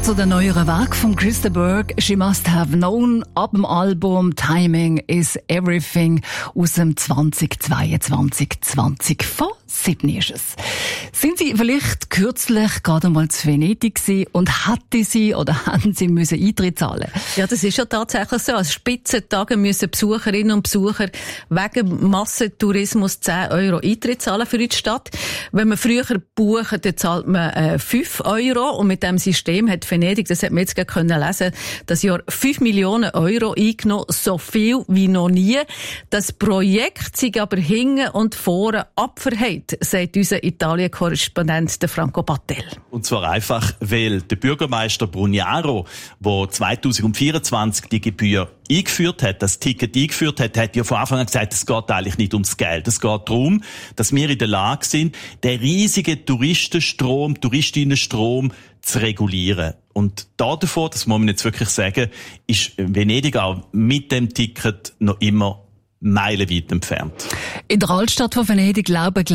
zu den neueren Werk von Chris de Burgh, She Must Have Known, ab dem Album Timing is Everything aus dem 2022 von Sydney ist es. Sind Sie vielleicht kürzlich gerade mal zu Venedig gewesen und hätten Sie oder hätten Sie müssen Eintritt zahlen? Ja, das ist ja tatsächlich so. Als Spitzentage müssen Besucherinnen und Besucher wegen Massentourismus 10 € Eintritt zahlen für die Stadt. Wenn man früher bucht, dann zahlt man 5 € und mit dem System hat Venedig, das hat man jetzt gerade lesen, das Jahr 5 Millionen € eingenommen, so viel wie noch nie. Das Projekt sei aber hinten und vorne abverheilt, sagt unser Italien-Korrespondent Franco Battel. Und zwar einfach, weil der Bürgermeister Brugnaro, der 2024 die Gebühr eingeführt hat, das Ticket eingeführt hat, hat ja von Anfang an gesagt, es geht eigentlich nicht ums Geld. Es geht darum, dass wir in der Lage sind, den riesigen Touristinnenstrom zu regulieren. Und davon, das muss man jetzt wirklich sagen, ist Venedig auch mit dem Ticket noch immer meilenweit entfernt. In der Altstadt von Venedig leben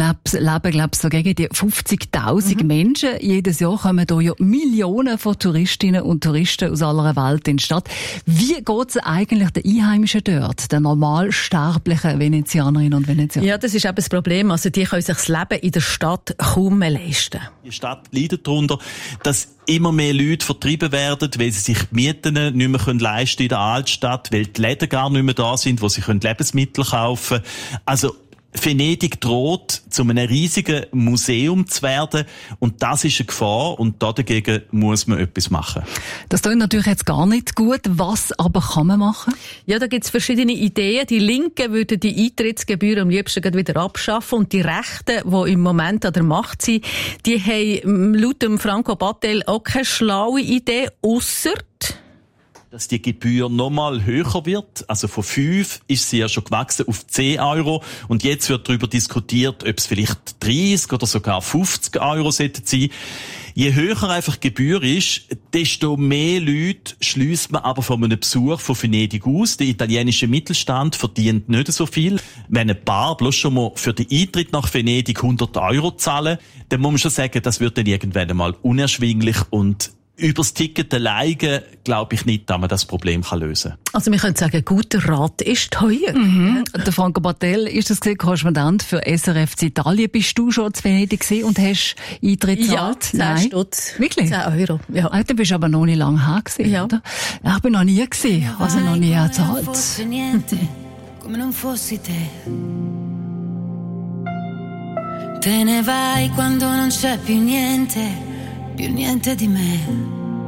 so gegen die 50.000 Menschen. Jedes Jahr kommen hier ja Millionen von Touristinnen und Touristen aus aller Welt in die Stadt. Wie geht es eigentlich den Einheimischen dort, den normalsterblichen Venezianerinnen und Venezianern? Ja, das ist eben das Problem. Also die können sich das Leben in der Stadt kaum mehr leisten. Die Stadt leidet darunter, dass immer mehr Leute vertrieben werden, weil sie sich die Mieten nicht mehr leisten können in der Altstadt, weil die Läden gar nicht mehr da sind, wo sie Lebensmittel kaufen können. Also Venedig droht, zu einem riesigen Museum zu werden. Und das ist eine Gefahr. Und dagegen muss man etwas machen. Das klingt natürlich jetzt gar nicht gut. Was aber kann man machen? Ja, da gibt es verschiedene Ideen. Die Linken würden die Eintrittsgebühren am liebsten wieder abschaffen. Und die Rechten, die im Moment an der Macht sind, die haben laut dem Franco Battel auch keine schlaue Idee, ausser dass die Gebühr nochmal höher wird. Also von 5 ist sie ja schon gewachsen auf 10 €. Und jetzt wird darüber diskutiert, ob es vielleicht 30 oder sogar 50 € sollten sein. Je höher einfach die Gebühr ist, desto mehr Leute schliesst man aber von einem Besuch von Venedig aus. Der italienische Mittelstand verdient nicht so viel. Wenn ein Paar bloß schon mal für den Eintritt nach Venedig 100 € zahlen, dann muss man schon sagen, das wird dann irgendwann einmal unerschwinglich und übers Ticket alleine glaube ich nicht, dass man das Problem lösen kann. Also wir können sagen, guter Rat ist teuer. Der Franco Battel ist das Korrespondent für SRF Italien. Bist du schon zu Venedig gewesen und hast Eintritt gezahlt? Ja, 10 Stutz. Wirklich? 10 €. Ja. Du bist aber noch nicht lange her gewesen, ja. Oder? Ja, ich bin noch nie gewesen, also noch nie gezahlt. Come non fossi te. Te ne vai quando non c'è più niente di me.